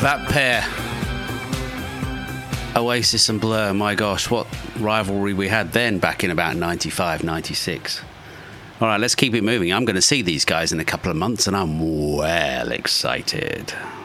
That pair, Oasis and Blur, my gosh, what rivalry we had then back in about 95, 96. All right, let's keep it moving. I'm going to see these guys in a couple of months, and I'm well excited.